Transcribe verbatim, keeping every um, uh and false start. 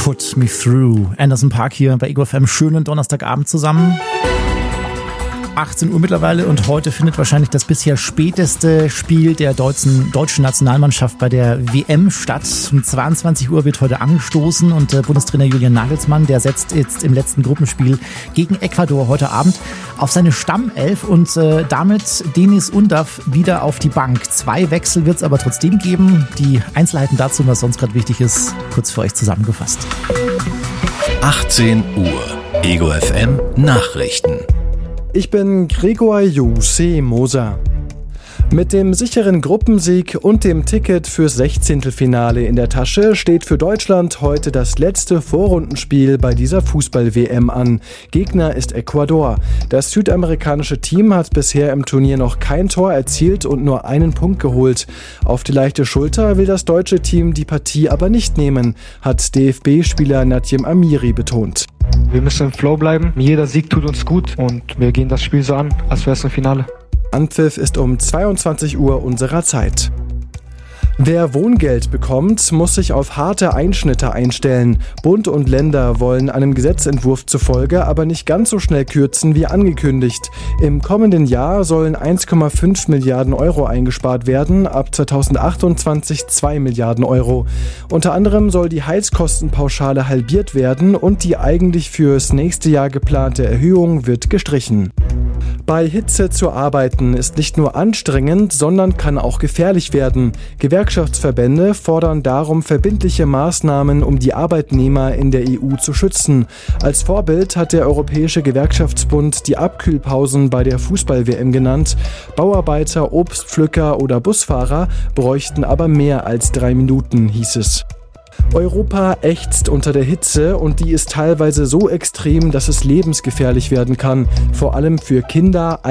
Put Me Through. Anderson .Paak hier bei Ego F M. Schönen Donnerstagabend zusammen. achtzehn Uhr mittlerweile und heute findet wahrscheinlich das bisher späteste Spiel der deutschen, deutschen Nationalmannschaft bei der W M statt. Um zweiundzwanzig Uhr wird heute angestoßen und äh, Bundestrainer Julian Nagelsmann, der setzt jetzt im letzten Gruppenspiel gegen Ecuador heute Abend auf seine Stammelf und äh, damit Deniz Undav wieder auf die Bank. Zwei Wechsel wird es aber trotzdem geben. Die Einzelheiten dazu und was sonst gerade wichtig ist, kurz für euch zusammengefasst. achtzehn Uhr, Ego F M Nachrichten. Ich bin Gregor Jose Moser. Mit dem sicheren Gruppensieg und dem Ticket fürs Sechzehntelfinale in der Tasche steht für Deutschland heute das letzte Vorrundenspiel bei dieser Fußball-W M an. Gegner ist Ecuador. Das südamerikanische Team hat bisher im Turnier noch kein Tor erzielt und nur einen Punkt geholt. Auf die leichte Schulter will das deutsche Team die Partie aber nicht nehmen, hat D F B-Spieler Nadjem Amiri betont. Wir müssen im Flow bleiben. Jeder Sieg tut uns gut und wir gehen das Spiel so an, als wäre es ein Finale. Anpfiff ist um zweiundzwanzig Uhr unserer Zeit. Wer Wohngeld bekommt, muss sich auf harte Einschnitte einstellen. Bund und Länder wollen einem Gesetzentwurf zufolge aber nicht ganz so schnell kürzen wie angekündigt. Im kommenden Jahr sollen eins Komma fünf Milliarden Euro eingespart werden, ab zweitausendachtundzwanzig zwei Milliarden Euro. Unter anderem soll die Heizkostenpauschale halbiert werden und die eigentlich fürs nächste Jahr geplante Erhöhung wird gestrichen. Bei Hitze zu arbeiten ist nicht nur anstrengend, sondern kann auch gefährlich werden. Gewerkschaftsverbände fordern darum verbindliche Maßnahmen, um die Arbeitnehmer in der E U zu schützen. Als Vorbild hat der Europäische Gewerkschaftsbund die Abkühlpausen bei der Fußball-W M genannt. Bauarbeiter, Obstpflücker oder Busfahrer bräuchten aber mehr als drei Minuten, hieß es. Europa ächzt unter der Hitze und die ist teilweise so extrem, dass es lebensgefährlich werden kann, vor allem für Kinder,